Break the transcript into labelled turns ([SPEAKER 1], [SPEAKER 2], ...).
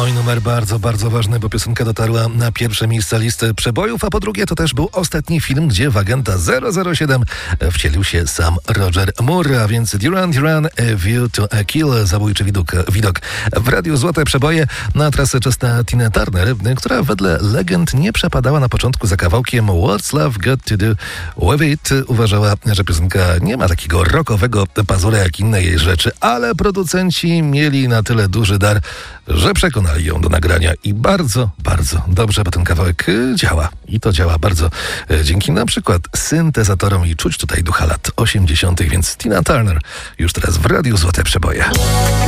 [SPEAKER 1] No i numer bardzo, bardzo ważny, bo piosenka dotarła na pierwsze miejsce listy przebojów, a po drugie to też był ostatni film, gdzie w agenta 007 wcielił się sam Roger Moore, a więc Duran Duran, A View to a Kill, zabójczy widok. W radiu Złote Przeboje na trasę czas na Tina Turner, która wedle legend nie przepadała na początku za kawałkiem What's Love Got to Do With It. Uważała, że piosenka nie ma takiego rockowego pazura jak inne jej rzeczy, ale producenci mieli na tyle duży dar, że przekonali ją do nagrania i bardzo, bardzo dobrze, bo ten kawałek działa. I to działa bardzo dzięki na przykład syntezatorom i czuć tutaj ducha lat 80., więc Tina Turner już teraz w radiu Złote Przeboje.